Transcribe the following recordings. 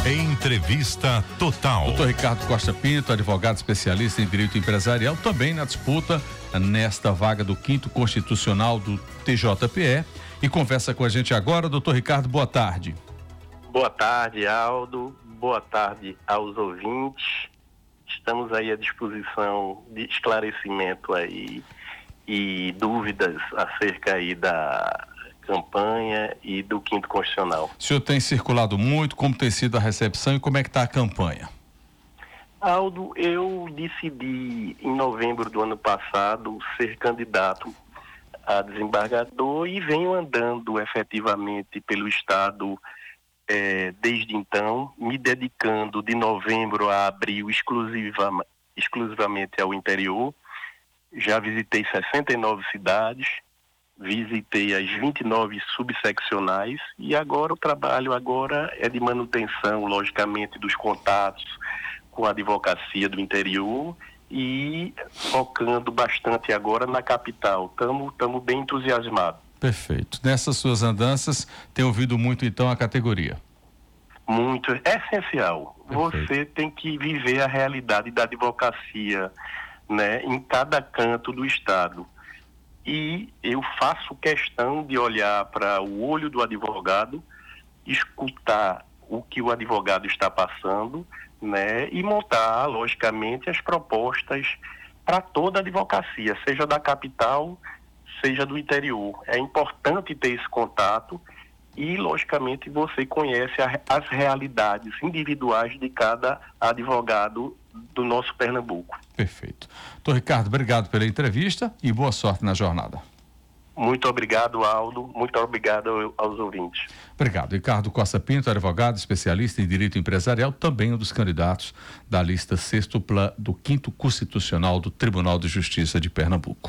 Entrevista Total. Doutor Ricardo Costa Pinto, advogado especialista em direito empresarial, também na disputa nesta vaga do 5º Constitucional do TJPE, e conversa com a gente agora. Doutor Ricardo, boa tarde. Boa tarde, Aldo. Boa tarde aos ouvintes. Estamos aí à disposição de esclarecimento aí e dúvidas acerca aí da campanha e do 5º Constitucional. O senhor tem circulado muito, como tem sido a recepção e como é que está a campanha? Aldo, eu decidi em novembro do ano passado ser candidato a desembargador e venho andando efetivamente pelo estado desde então, me dedicando de novembro a abril exclusivamente ao interior. Já visitei 69 cidades, visitei as 29 subseccionais e agora o trabalho é de manutenção, logicamente, dos contatos com a advocacia do interior e focando bastante agora na capital. Estamos bem entusiasmados. Perfeito. Nessas suas andanças, tem ouvido muito então a categoria? Muito, é essencial. Perfeito. Você tem que viver a realidade da advocacia, né, em cada canto do estado. E eu faço questão de olhar para o olho do advogado, escutar o que o advogado está passando, né, e montar, logicamente, as propostas para toda a advocacia, seja da capital, seja do interior. É importante ter esse contato e, logicamente, você conhece as realidades individuais de cada advogado do nosso Pernambuco. Perfeito. Doutor Ricardo, obrigado pela entrevista e boa sorte na jornada. Muito obrigado, Aldo. Muito obrigado aos ouvintes. Obrigado. Ricardo Costa Pinto, advogado especialista em direito empresarial, também um dos candidatos da lista sextupla do 5º Constitucional do Tribunal de Justiça de Pernambuco.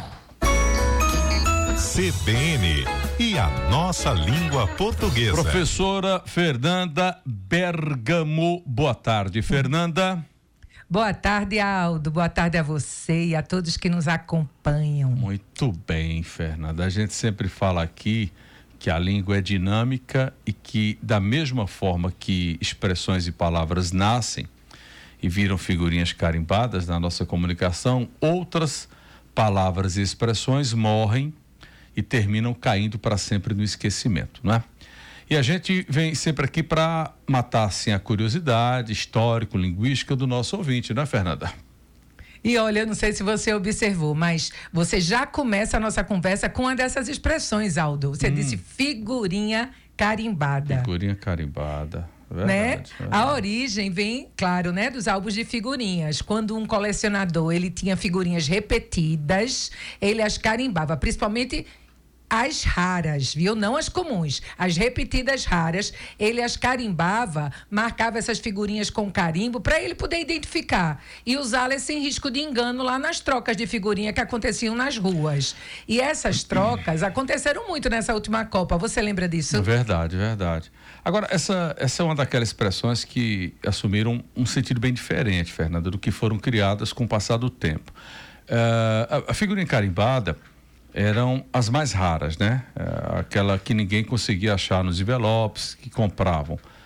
CBN e a nossa língua portuguesa. Professora Fernanda Bergamo, boa tarde, Fernanda. Boa tarde, Aldo. Boa tarde a você e a todos que nos acompanham. Muito bem, Fernanda. A gente sempre fala aqui que a língua é dinâmica e que, da mesma forma que expressões e palavras nascem e viram figurinhas carimbadas na nossa comunicação, outras palavras e expressões morrem e terminam caindo para sempre no esquecimento, não é? E a gente vem sempre aqui para matar, assim, a curiosidade histórico-linguística do nosso ouvinte, não é, Fernanda? E olha, eu não sei se você observou, mas você já começa a nossa conversa com uma dessas expressões, Aldo. Você disse figurinha carimbada. Figurinha carimbada. Verdade, né? verdade. A origem vem, claro, né, dos álbuns de figurinhas. Quando um colecionador, ele tinha figurinhas repetidas, ele as carimbava, principalmente as raras, viu? Não as comuns. As repetidas raras, ele as carimbava, marcava essas figurinhas com carimbo para ele poder identificar e usá-las sem risco de engano lá nas trocas de figurinha que aconteciam nas ruas. E essas trocas aconteceram muito nessa última Copa. Você lembra disso? Verdade, verdade. Agora, essa é uma daquelas expressões que assumiram um sentido bem diferente, Fernanda, do que foram criadas com o passar do tempo. A figurinha carimbada eram as mais raras, né? Aquela que ninguém conseguia achar nos envelopes que compravam.